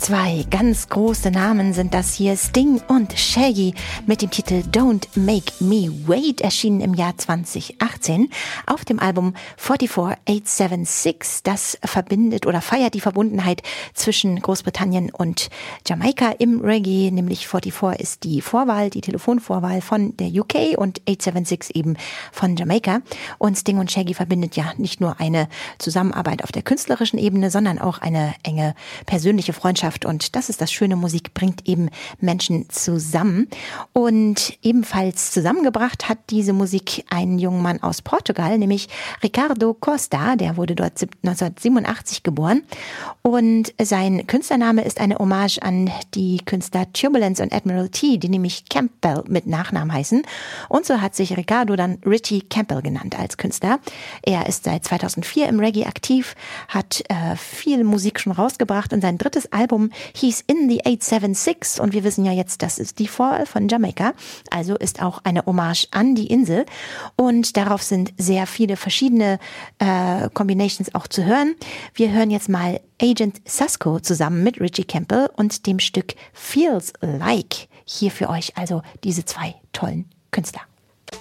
Zwei ganz große Namen sind das hier, Sting und Shaggy mit dem Titel Don't Make Me Wait, erschienen im Jahr 2018 auf dem Album 44876. Das verbindet oder feiert die Verbundenheit zwischen Großbritannien und Jamaika im Reggae, nämlich 44 ist die Vorwahl, die Telefonvorwahl von der UK und 876 eben von Jamaika. Und Sting und Shaggy verbindet ja nicht nur eine Zusammenarbeit auf der künstlerischen Ebene, sondern auch eine enge persönliche Freundschaft. Und das ist das Schöne, Musik bringt eben Menschen zusammen. Und ebenfalls zusammengebracht hat diese Musik einen jungen Mann aus Portugal, nämlich Ricardo Costa, der wurde dort 1987 geboren. Und sein Künstlername ist eine Hommage an die Künstler Turbulence und Admiral T, die nämlich Campbell mit Nachnamen heißen. Und so hat sich Ricardo dann Richie Campbell genannt als Künstler. Er ist seit 2004 im Reggae aktiv, hat viel Musik schon rausgebracht und sein drittes Album hieß In the 876 und wir wissen ja jetzt, das ist die Vorwahl von Jamaika, also ist auch eine Hommage an die Insel und darauf sind sehr viele verschiedene Combinations auch zu hören. Wir hören jetzt mal Agent Sasco zusammen mit Richie Campbell und dem Stück Feels Like. Hier für euch also diese zwei tollen Künstler.